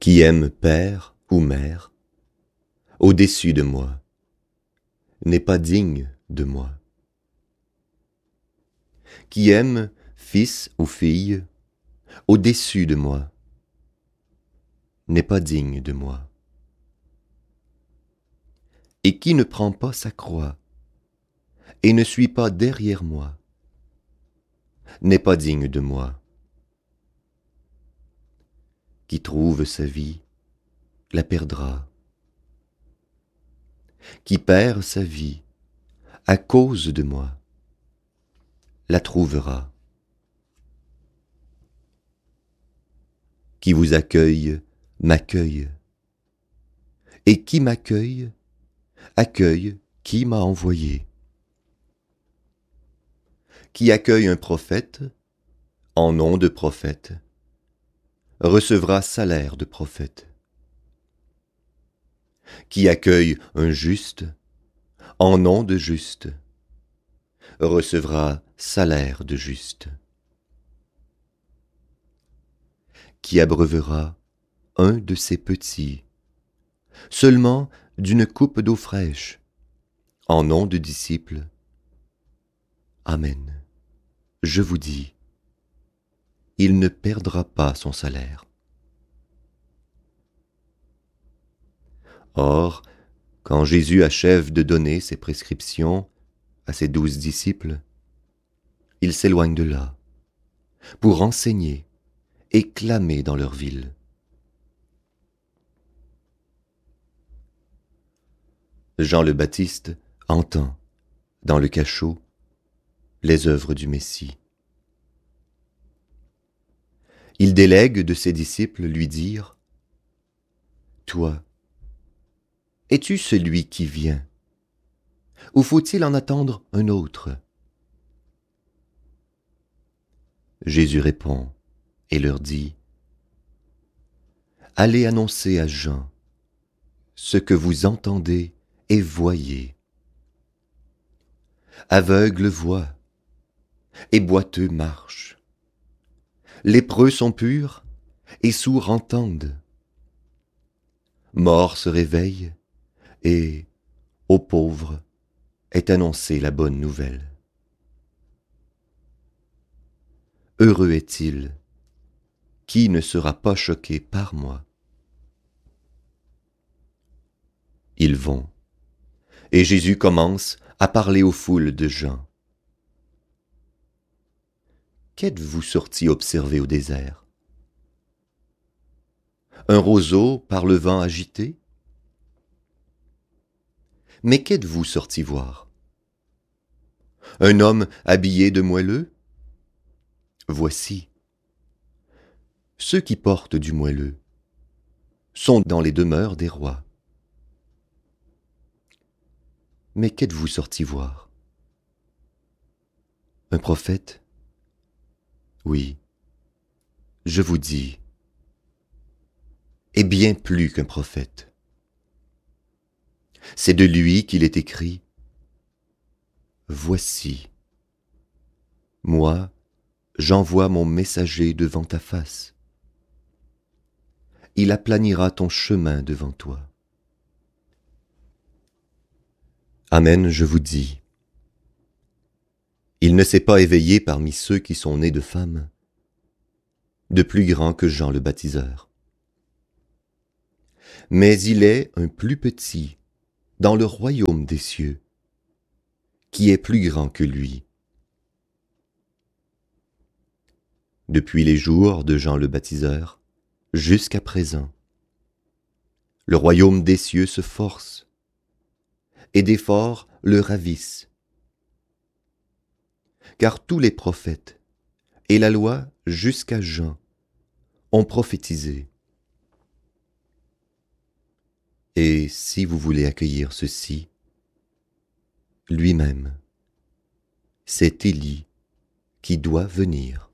Qui aime père ou mère, au-dessus de moi, n'est pas digne de moi. Qui aime fils ou fille, au-dessus de moi, n'est pas digne de moi. Et qui ne prend pas sa croix et ne suit pas derrière moi, n'est pas digne de moi. Qui trouve sa vie, la perdra. Qui perd sa vie à cause de moi, la trouvera. Qui vous accueille, m'accueille. Et qui m'accueille, accueille qui m'a envoyé. Qui accueille un prophète, en nom de prophète, recevra salaire de prophète. Qui accueille un juste, en nom de juste, recevra salaire de juste. Qui abreuvera un de ces petits, seulement d'une coupe d'eau fraîche, en nom de disciple. Amen. Je vous dis, il ne perdra pas son salaire. Or, quand Jésus achève de donner ses prescriptions à ses 12 disciples, il s'éloigne de là, pour enseigner et clamer dans leur ville. Jean le Baptiste entend, dans le cachot, les œuvres du Messie. Il délègue de ses disciples lui dire : « Toi, es-tu celui qui vient, ou faut-il en attendre un autre ?» Jésus répond et leur dit : « Allez annoncer à Jean ce que vous entendez et voyez. Aveugles voient, et boiteux marchent. Lépreux sont purs, et sourds entendent. Morts se réveillent, et, aux pauvres, est annoncée la bonne nouvelle. Heureux est-il qui ne sera pas choqué par moi. » Ils vont, et Jésus commence à parler aux foules de gens. Qu'êtes-vous sortis observer au désert? Un roseau par le vent agité? Mais qu'êtes-vous sortis voir? Un homme habillé de moelleux? Voici, ceux qui portent du moelleux sont dans les demeures des rois. Mais qu'êtes-vous sortis voir? Un prophète? Oui, je vous dis, et bien plus qu'un prophète. C'est de lui qu'il est écrit : « Voici, moi, j'envoie mon messager devant ta face. Il aplanira ton chemin devant toi. » Amen, je vous dis, il ne s'est pas éveillé parmi ceux qui sont nés de femmes, de plus grand que Jean le baptiseur. Mais il est un plus petit dans le royaume des cieux, qui est plus grand que lui. Depuis les jours de Jean le baptiseur jusqu'à présent, le royaume des cieux se force, et des forts le ravissent. Car tous les prophètes, et la loi jusqu'à Jean, ont prophétisé. Et si vous voulez accueillir ceci, lui-même, c'est Élie qui doit venir.